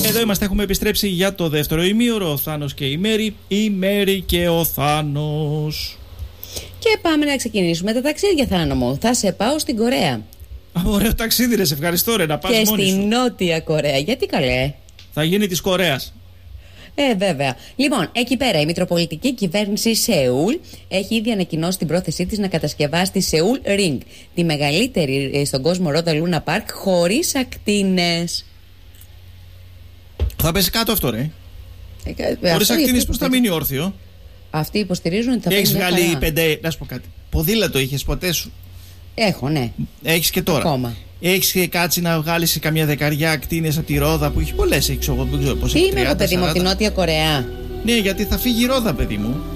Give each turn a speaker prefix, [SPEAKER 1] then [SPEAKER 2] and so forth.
[SPEAKER 1] Εδώ είμαστε, έχουμε επιστρέψει για το δεύτερο ημίωρο. Ο Θάνος και η Μέρη, η Μέρη και ο Θάνος.
[SPEAKER 2] Και πάμε να ξεκινήσουμε τα ταξίδια, Θάνο μου. Θα σε πάω στην Κορέα.
[SPEAKER 1] Ωραίο ταξίδι, ρε, σε ευχαριστώ, ρε, να πας
[SPEAKER 2] και
[SPEAKER 1] μόνη
[SPEAKER 2] στη
[SPEAKER 1] σου.
[SPEAKER 2] Νότια Κορέα. Γιατί καλέ?
[SPEAKER 1] Θα γίνει της Κορέας.
[SPEAKER 2] Βέβαια. Λοιπόν, εκεί πέρα η Μητροπολιτική Κυβέρνηση Σεούλ έχει ήδη ανακοινώσει την πρόθεσή της να κατασκευάσει τη Σεούλ Ring, τη μεγαλύτερη στον κόσμο ρόδα Λούνα Πάρκ χωρίς ακτίνες.
[SPEAKER 1] Θα πέσει κάτω αυτό, ρε. Χωρίς ακτίνες, πώς θα μείνει όρθιο?
[SPEAKER 2] Αυτοί υποστηρίζουν ότι θα
[SPEAKER 1] έχεις
[SPEAKER 2] πέσει.
[SPEAKER 1] βγάλει 5. Να σου πω κάτι. Ποδήλατο είχες ποτέ σου?
[SPEAKER 2] Έχω, ναι.
[SPEAKER 1] Έχεις και τώρα?
[SPEAKER 2] Ακόμα.
[SPEAKER 1] Έχεις κάτσει να βγάλεις καμιά δεκαριά ακτίνες από τη ρόδα που έχει πολλές? Έχεις, εγώ δεν ξέρω πώς.
[SPEAKER 2] Τι είμαι εγώ, παιδί μου, από τη Νότια Κορέα?
[SPEAKER 1] Ναι, γιατί θα φύγει η ρόδα, παιδί μου.